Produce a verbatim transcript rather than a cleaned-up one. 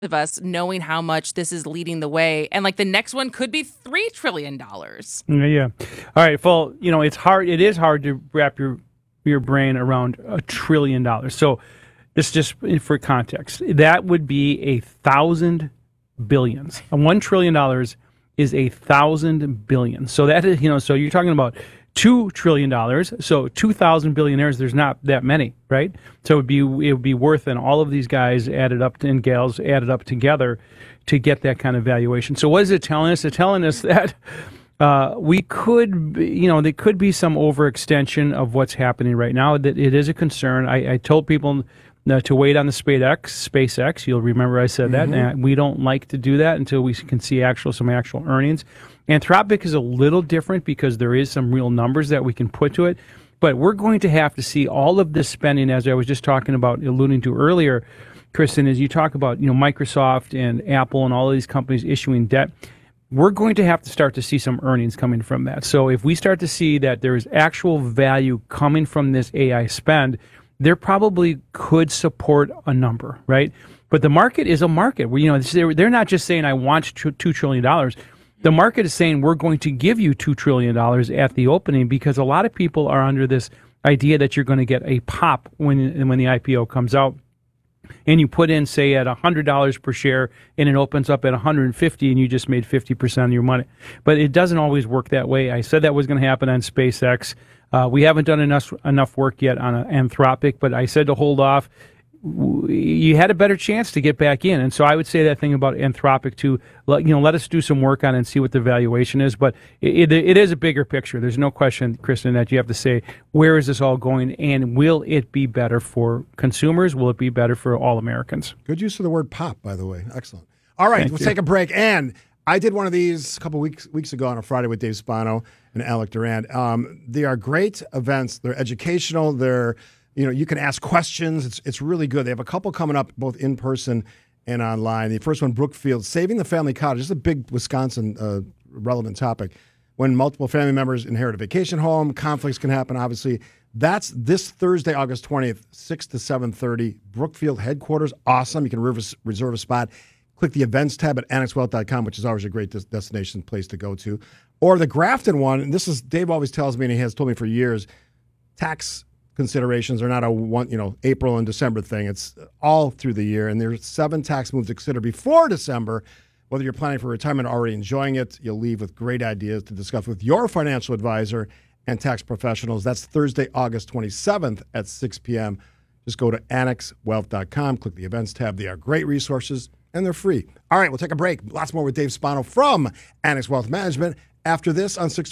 of us knowing how much this is leading the way. And like the next one could be three trillion dollars. Yeah, yeah. All right. Well, you know, it's hard. It is hard to wrap your your brain around a trillion dollars. So this just for context, that would be a thousand billions. And one trillion dollars is a thousand billion. So that is, you know, so you're talking about two trillion dollars. So two thousand billionaires. There's not that many, right? So it would be it would be worth, and all of these guys added up and gals added up together to get that kind of valuation. So what is it telling us? It's telling us that uh, we could, be, you know, there could be some overextension of what's happening right now. That it is a concern. I, I told people uh, to wait on the SpaceX. SpaceX. You'll remember I said that. Mhm. And we don't like to do that until we can see actual some actual earnings. Anthropic is a little different because there is some real numbers that we can put to it. But we're going to have to see all of this spending, as I was just talking about, alluding to earlier, Kristen, as you talk about, you know, Microsoft and Apple and all of these companies issuing debt. We're going to have to start to see some earnings coming from that. So if we start to see that there is actual value coming from this A I spend, there probably could support a number, right? But the market is a market. Where, you know, they're they're not just saying, I want two trillion dollars. The market is saying, we're going to give you two trillion dollars at the opening, because a lot of people are under this idea that you're going to get a pop when when the I P O comes out. And you put in, say, at one hundred dollars per share, and it opens up at one hundred fifty dollars, and you just made fifty percent of your money. But it doesn't always work that way. I said that was going to happen on SpaceX. Uh, we haven't done enough enough work yet on uh, Anthropic, but I said to hold off. You had a better chance to get back in. And so I would say that thing about Anthropic to, you know, let us do some work on it and see what the valuation is. But it, it, it is a bigger picture. There's no question, Kristen, that you have to say, where is this all going, and will it be better for consumers? Will it be better for all Americans? Good use of the word pop, by the way. Excellent. All right, Thank let's you. take a break. And I did one of these a couple weeks weeks ago on a Friday with Dave Spano and Alec Durand. Um, they are great events. They're educational. They're You know, you can ask questions. It's it's really good. They have a couple coming up both in person and online. The first one, Brookfield, Saving the Family Cottage. This is a big Wisconsin uh, relevant topic. When multiple family members inherit a vacation home, conflicts can happen, obviously. That's this Thursday, August twentieth, six to seven thirty. Brookfield headquarters, awesome. You can reserve, reserve a spot. Click the events tab at annex wealth dot com, which is always a great des- destination place to go to. Or the Grafton one, and this is, Dave always tells me, and he has told me for years, tax considerations are not a one, you know, April and December thing. It's all through the year, and there's seven tax moves to consider before December. Whether you're planning for retirement or already enjoying it, you'll leave with great ideas to discuss with your financial advisor and tax professionals. That's Thursday, August twenty-seventh at six p.m. Just go to annex wealth dot com, click the events tab. They are great resources, and they're free. All right, we'll take a break. Lots more with Dave Spano from Annex Wealth Management after this on six